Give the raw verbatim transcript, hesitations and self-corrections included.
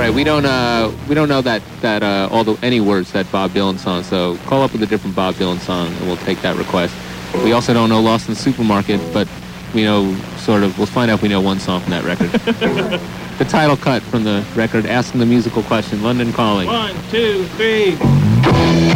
right, we don't uh we don't know that that uh all the any words to that Bob Dylan song. So call up with a different Bob Dylan song, and we'll take that request. We also don't know "Lost in the Supermarket," but we know sort of. We'll find out if we know one song from that record. The title cut from the record, "Asking the Musical Question." London Calling. One, two, three.